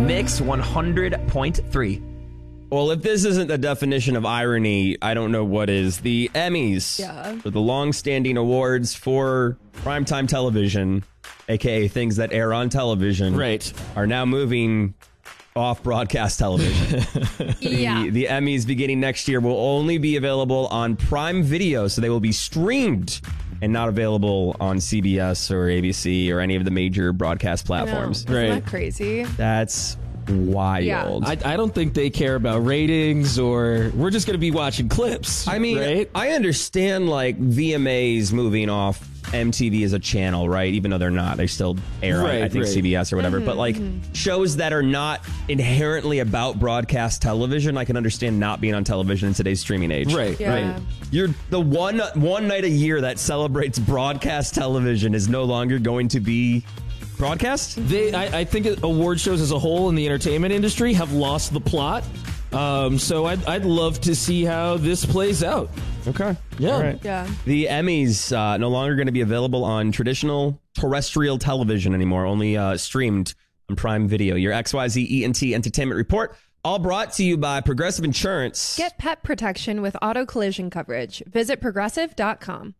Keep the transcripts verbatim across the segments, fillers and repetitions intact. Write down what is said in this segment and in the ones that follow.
Mix one hundred point three. Well, if this isn't the definition of irony, I don't know what is. The Emmys, yeah. the long-standing awards for primetime television, a k a things that air on television, right, are now moving off broadcast television. yeah. the, the Emmys beginning next year will only be available on Prime Video, so they will be streamed and not available on C B S or A B C or any of the major broadcast platforms. Isn't that crazy? That's wild. Yeah. I, I don't think they care about ratings, or we're just going to be watching clips. I mean, right? I understand like V M As moving off M T V as a channel, right? Even though they're not, they still air right, on, I think, right. C B S or whatever. Mm-hmm, but like mm-hmm. shows that are not inherently about broadcast television, I can understand not being on television in today's streaming age. Right, yeah. right. You're the one one night a year that celebrates broadcast television is no longer going to be broadcast. They, I, I think award shows as a whole in the entertainment industry have lost the plot. Um, so I'd, I'd love to see how this plays out. Okay. Yeah. All right. Yeah. The Emmys uh, no longer going to be available on traditional terrestrial television anymore, only uh, streamed on Prime Video. Your X Y Z E N T Entertainment Report, all brought to you by Progressive Insurance. Get pet protection with auto collision coverage. Visit progressive dot com.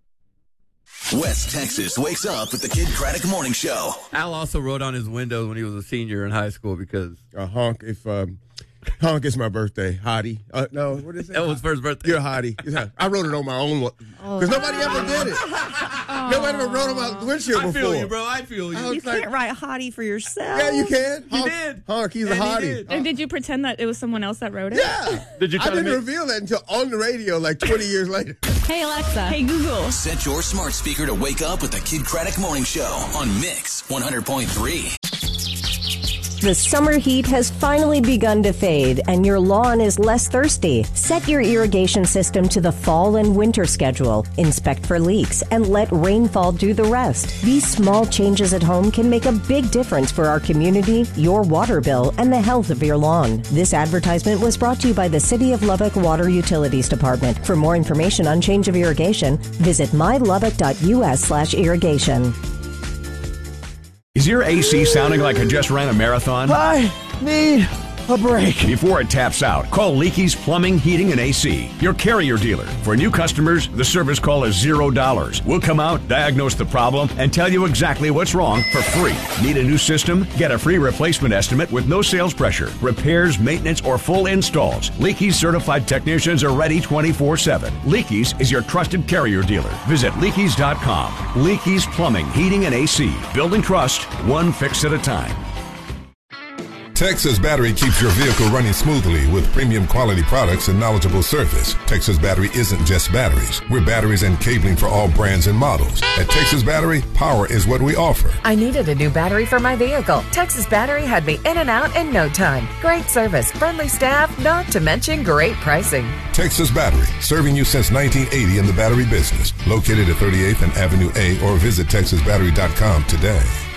West Texas wakes up with the Kid Craddock Morning Show. Al also wrote on his windows when he was a senior in high school because uh, honk if um, honk is my birthday. Hottie. Uh, no, what is it? That was first birthday. You're a hottie. I wrote it on my own because nobody ever did it. Oh. Nobody ever wrote on my windshield before. I feel you, bro. I feel you. I You like, can't write hottie for yourself. yeah, you can. You Honk, did. Honk, he's and a hottie. He did. And did you pretend that it was someone else that wrote it? Yeah. Did you try I to didn't make- reveal that until on the radio like twenty years later. Hey, Alexa. Hey, Google. Set your smart speaker to wake up with the Kid Craddock Morning Show on Mix one hundred point three. The summer heat has finally begun to fade, and your lawn is less thirsty. Set your irrigation system to the fall and winter schedule. Inspect for leaks and let rainfall do the rest. These small changes at home can make a big difference for our community, your water bill, and the health of your lawn. This advertisement was brought to you by the City of Lubbock Water Utilities Department. For more information on change of irrigation, visit my lubbock dot u s slash irrigation. Is your A C sounding like it just ran a marathon? I need a break. Before it taps out, call Leakey's Plumbing, Heating, and A C, your Carrier dealer. For new customers, the service call is zero dollars. We'll come out, diagnose the problem, and tell you exactly what's wrong for free. Need a new system? Get a free replacement estimate with no sales pressure. Repairs, maintenance, or full installs. Leakey's certified technicians are ready twenty-four seven. Leakey's is your trusted Carrier dealer. Visit Leakey's dot com. Leakey's Plumbing, Heating, and A C. Building trust, one fix at a time. Texas Battery keeps your vehicle running smoothly with premium quality products and knowledgeable service. Texas Battery isn't just batteries. We're batteries and cabling for all brands and models. At Texas Battery, power is what we offer. I needed a new battery for my vehicle. Texas Battery had me in and out in no time. Great service, friendly staff, not to mention great pricing. Texas Battery, serving you since nineteen eighty in the battery business. Located at thirty-eighth and Avenue A, or visit texas battery dot com today.